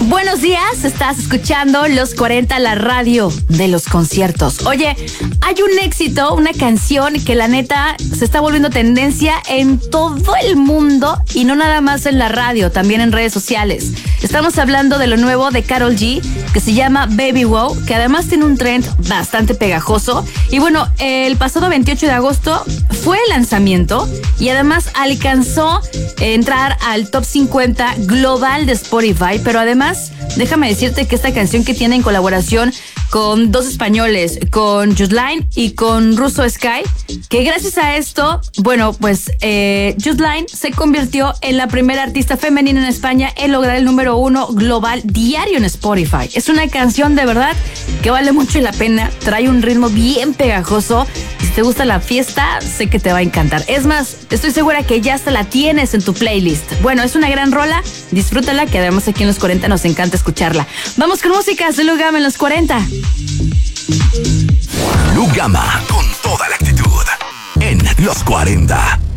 Buenos días, estás escuchando Los 40, la radio de los conciertos. Oye, hay un éxito, una canción que la neta se está volviendo tendencia en todo el mundo y no nada más en la radio, también en redes sociales. Estamos hablando de lo nuevo de Karol G, que se llama Baby Wow, que además tiene un trend bastante pegajoso. Y bueno, el pasado 28 de agosto fue el lanzamiento y además alcanzó a entrar al top 50 global de Spotify, pero además déjame decirte que esta canción que tiene en colaboración con dos españoles, con Justine y con Russo Sky, que gracias a esto, bueno, pues Justine se convirtió en la primera artista femenina en España en lograr el número 1 global diario en Spotify. Es una canción de verdad que vale mucho la pena, trae un ritmo bien pegajoso. Si te gusta la fiesta, sé que te va a encantar. Es más, estoy segura que ya hasta la tienes en tu playlist. Bueno, es una gran rola, disfrútala, que además aquí en Los 40 nos encanta escucharla. Vamos con música, Lu Gama en Los 40. Lu Gama, con toda la actitud, en Los 40.